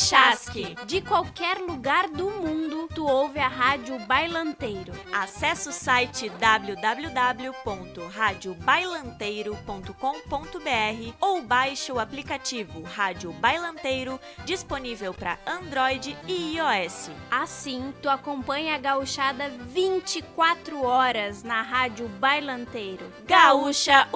Chasque. De qualquer lugar do mundo, tu ouve a Rádio Bailanteiro. Acesse o site www.radiobailanteiro.com.br ou baixe o aplicativo Rádio Bailanteiro, disponível para Android e iOS. Assim, tu acompanha a gauchada 24 horas na Rádio Bailanteiro. Gaúcha